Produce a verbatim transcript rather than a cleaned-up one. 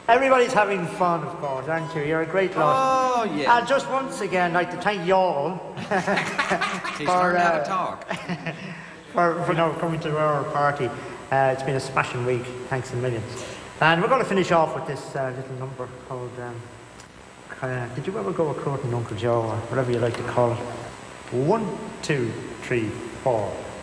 Everybody's having fun, of course, aren't you? You're a great lot. Oh, yeah. Uh, just once again, I'd like to thank you all Teach for, learn how uh, to talk. for, for you know, coming to our party. Uh, it's been a smashing week. Thanks a million. And we're going to finish off with this uh, little number called... Um, uh, did you ever go a courting Uncle Joe, or whatever you like to call it? One, two, three, four.